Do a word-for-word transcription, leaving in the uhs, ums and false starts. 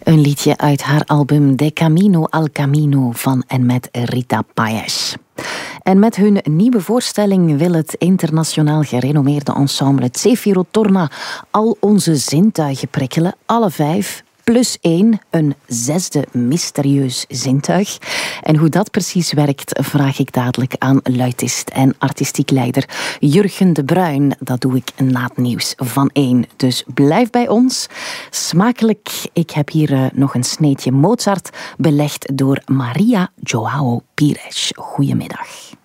Een liedje uit haar album De Camino al Camino van en met Rita Payés. En met hun nieuwe voorstelling wil het internationaal gerenommeerde ensemble Zefiro Torna al onze zintuigen prikkelen, alle vijf. Plus één, een zesde mysterieus zintuig. En hoe dat precies werkt, vraag ik dadelijk aan luitist en artistiek leider Jurgen de Bruin. Dat doe ik na het nieuws van één. Dus blijf bij ons. Smakelijk. Ik heb hier uh, nog een sneetje Mozart, belegd door Maria Joao Pires. Goedemiddag.